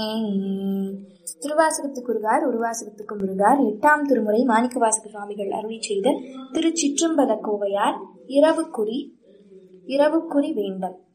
திருவாசகத்துக்குருகார் உருவாசகத்துக்கு முருகார் 8ஆம் திருமுறை மாணிக்கவாசக சுவாமிகள் அருளிச் செய்த திருச்சிற்றம்பல கோவையார் இரவுக்குறி வேண்டல்.